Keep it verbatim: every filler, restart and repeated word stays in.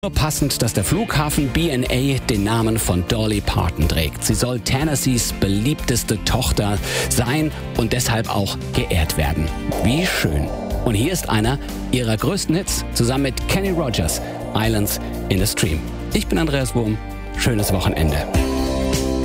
Nur passend, dass der Flughafen B and A den Namen von Dolly Parton trägt. Sie soll Tennessees beliebteste Tochter sein und deshalb auch geehrt werden. Wie schön. Und hier ist einer ihrer größten Hits, zusammen mit Kenny Rogers, Islands in the Stream. Ich bin Andreas Wurm. Schönes Wochenende.